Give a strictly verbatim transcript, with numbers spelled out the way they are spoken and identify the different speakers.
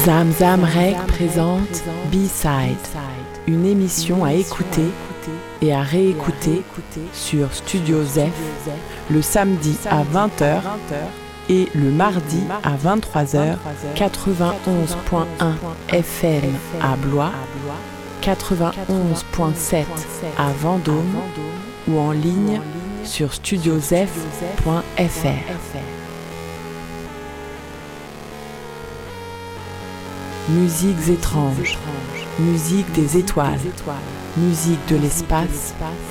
Speaker 1: Zam Zam Rec présente B-Side, une émission à écouter et à réécouter sur Studio Zef le samedi à vingt heures et le mardi à vingt-trois heures, quatre-vingt-onze point un F M à Blois, quatre-vingt-onze point sept à Vendôme ou en ligne sur studio zef point f r. Musiques étranges, musique des étoiles, musique de l'espace,